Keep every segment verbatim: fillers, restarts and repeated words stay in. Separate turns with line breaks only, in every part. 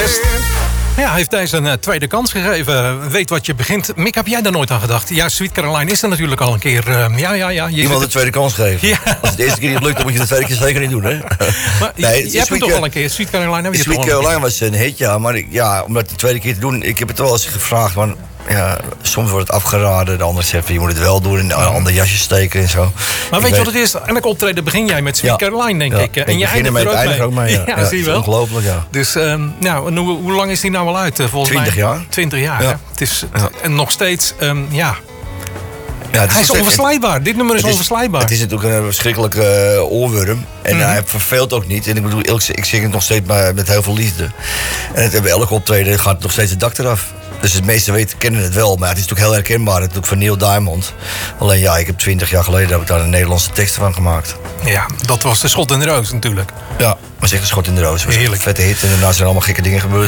West. Ja, hij heeft deze een uh, tweede kans gegeven. Weet wat je begint. Mick, heb jij daar nooit aan gedacht? Ja, Sweet Caroline is er natuurlijk al een keer. Uh, ja, ja, ja. Je
Iemand een tweede kans geven. Ja. Als het de eerste keer niet lukt, dan moet je het de tweede keer zeker niet doen, hè?
Maar nee, je, je hebt hem toch al een keer. Sweet Caroline heb je
Sweet
toch
Caroline was een hit, ja. Maar ik, ja, om dat de tweede keer te doen, ik heb het wel eens gevraagd, man. Ja, soms wordt het afgeraden, de ander zegt je moet het wel doen in een ander jasje steken en zo.
Maar weet je wat het is? En ik optreden begin jij met Sweet ja. Caroline, denk
ja.
ik. En je eindigt er ook mee.
ook mee. Ja,
ja,
ja
zie je wel.
Ongelooflijk, ja.
Dus um, nou, en hoe, hoe lang is die nou al uit? Volgens
Twintig
mij?
jaar.
Twintig jaar,
ja.
hè? Het is ja. En nog steeds, um, ja.
Ja, het is
hij is onverslijtbaar. Dit nummer is,
is
onverslijbaar.
Het is natuurlijk een verschrikkelijke uh, oorworm. En mm-hmm. hij verveelt ook niet. En ik bedoel, ik, ik zing het nog steeds maar met heel veel liefde. En het hebben elke optreden gaat nog steeds het dak eraf. Dus de meesten weten, kennen het wel. Maar het is natuurlijk heel herkenbaar. Het is natuurlijk van Neil Diamond. Alleen ja, ik heb twintig jaar geleden heb ik daar een Nederlandse tekst van gemaakt.
Ja, dat was de schot in de roos natuurlijk.
Ja, maar zeg een schot in de roos. Het was een vette hit en daarna zijn er allemaal gekke dingen gebeurd.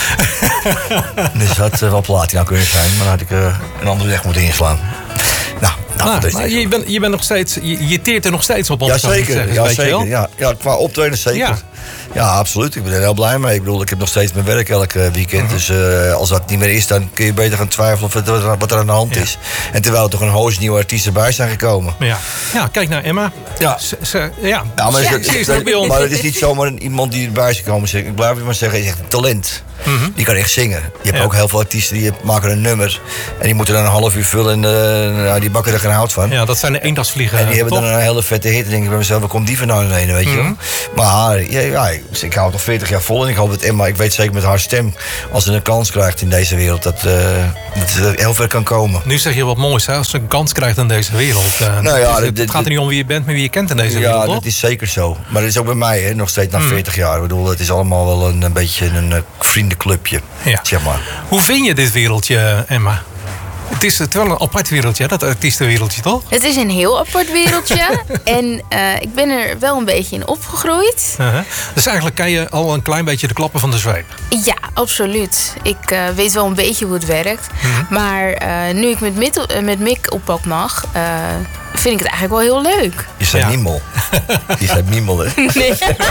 Ja. Dus het had uh, wel platina kunnen zijn. Maar dan had ik uh, een andere weg moeten inslaan. Nou, nou,
nou maar je bent je bent nog steeds, je, je teert er nog steeds op.
Ja, zeker. Zeggen, ja, zeker. Ja, ja, qua optreden zeker. Ja. Ja, absoluut. Ik ben er heel blij mee. Ik bedoel, ik heb nog steeds mijn werk elke weekend. Mm-hmm. Dus uh, als dat niet meer is, dan kun je beter gaan twijfelen of het, wat er aan de hand ja. is. En terwijl er toch een hoos nieuwe artiesten bij zijn gekomen.
Ja, ja kijk naar Emma. Ja, z- z- ja.
ja maar,
ja,
het,
is
het, het, maar het is niet zomaar iemand die erbij is gekomen. Ik blijf het maar zeggen, hij is echt een talent. Mm-hmm. Die kan echt zingen. Je hebt ja. ook heel veel artiesten die maken een nummer. En die moeten dan een half uur vullen en uh, nou, die bakken er geen hout van.
Ja, dat zijn de eendagsvliegen.
En die hebben
toch?
dan een hele vette hit. En denk ik bij mezelf, waar komt die vandaan heen, weet je mm-hmm. wel. Maar ja, ja, ik hou het nog veertig jaar vol. En ik hoop dat Emma, ik weet zeker met haar stem, als ze een kans krijgt in deze wereld, dat, uh, dat ze heel ver kan komen.
Nu zeg je wat moois, hè? Als ze een kans krijgt in deze wereld. Uh, nou ja, het, het gaat er niet om wie je bent, maar wie je kent in deze
ja,
wereld,
Ja,
toch?
dat is zeker zo. Maar dat is ook bij mij, hè, nog steeds na mm. veertig jaar. Ik bedoel, het is allemaal wel een, een beetje een uh, vriendenclubje, ja. zeg maar.
Hoe vind je dit wereldje, Emma? Het is wel een apart wereldje, dat artiestenwereldje, toch?
Het is een heel apart wereldje. En uh, ik ben er wel een beetje in opgegroeid.
Uh-huh. Dus eigenlijk kan je al een klein beetje de klappen van de zweep.
Ja, absoluut. Ik uh, weet wel een beetje hoe het werkt. Uh-huh. Maar uh, nu ik met, Mitt, uh, met Mick op pad mag, uh, vind ik het eigenlijk wel heel leuk.
Je zei ja. Miemel. Je zei Miemel, hè?
Nee.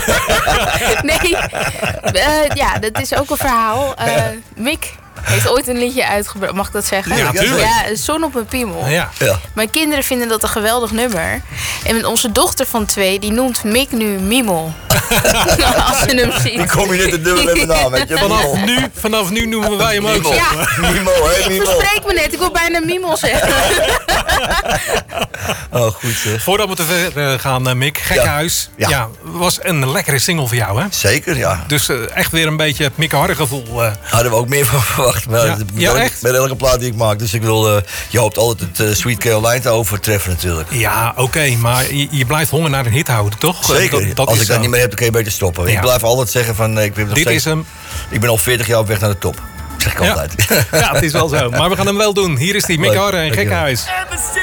nee. Uh, ja, dat is ook een verhaal. Uh, Mick heeft ooit een liedje uitgebracht, mag ik dat zeggen?
Ja, natuurlijk.
Ja, Zon op een piemel.
Ja.
Ja.
Mijn kinderen vinden dat een geweldig nummer. En onze dochter van twee, die noemt Mick nu Miemel. Als ze hem ziet.
Die kom je net het nummer met mijn naam, weet je?
Vanaf nu, vanaf nu noemen wij hem ook.
Ja.
Miemel, hè, Miemel.
Verspreek me net, ik wil bijna Miemel zeggen.
Oh, goed zeg.
Voordat we te ver gaan, uh, Mick, Gekhuis. Ja. Ja. ja, was een lekkere single voor jou, hè?
Zeker, ja.
Dus uh, echt weer een beetje het Mick Harde gevoel. Uh.
Hadden we ook meer van verwacht. Maar
ja. Ja,
elke,
echt?
met elke plaat die ik maak. Dus ik wil, uh, je hoopt altijd het uh, Sweet Caroline te overtreffen natuurlijk.
Ja, oké, okay, maar je, je blijft honger naar een hit houden, toch?
Zeker.
Dat, dat
Als
is
ik dat
zo.
niet meer heb, dan kun je beter stoppen. Ja. Ik blijf altijd zeggen van, ik ben nog
Dit
steeds,
is hem.
Ik ben al veertig jaar op weg naar de top. Zeg ik altijd.
Ja. Ja, het is wel zo. Maar we gaan hem wel doen. Hier is die Mick Harde en Gekhuis.